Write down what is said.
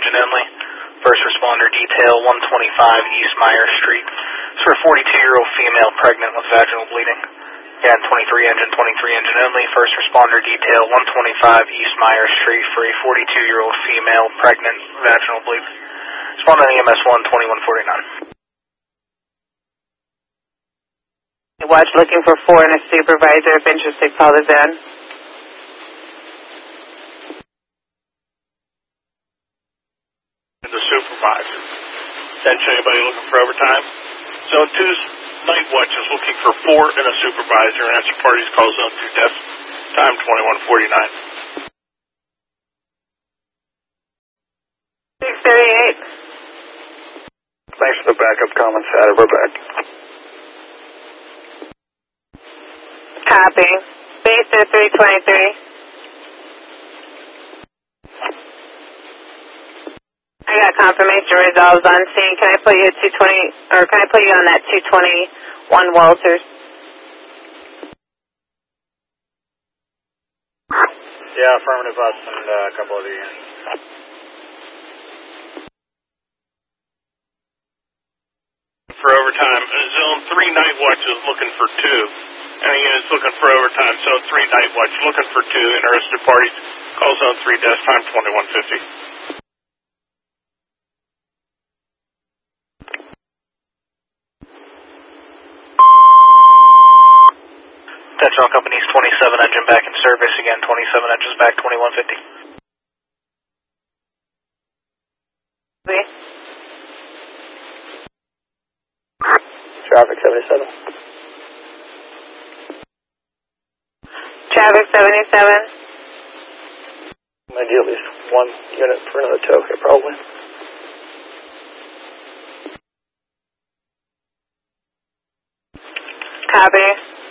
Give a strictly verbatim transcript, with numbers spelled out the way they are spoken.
engine only. First responder detail, one twenty-five East Meyer Street. It's for a forty-two-year-old female pregnant with vaginal bleeding. Again, twenty-three engine, twenty-three engine only. First responder detail, one twenty-five East Meyer Street for a forty-two-year-old female pregnant vaginal bleeding. Respond on E M S one twenty-one forty-nine. Watch looking for four and a supervisor. If interested, call the van. The supervisor. Attention, anybody looking for overtime? Zone two's night watch is looking for four and a supervisor, and answer parties call zone two desk, time twenty-one forty-nine. six thirty-eight. Thanks for the backup comments, Adam. We're back. Copy. Base at three twenty-three. I got confirmation resolves on scene. Can I put you at two twenty, or can I put you on that two twenty-one Walters? Yeah, affirmative. I'll send uh, a couple of the units. For overtime, zone three night watch is looking for two. Any units looking for overtime, zone three night watch looking for two. Interested parties call zone three desk, time twenty-one fifty. Attention all companies, twenty-seven engine back in service. Again, twenty-seven engines back, twenty-one fifty. Traffic seventy-seven. Traffic seventy-seven. I do at least one unit for another tow here, probably. Copy.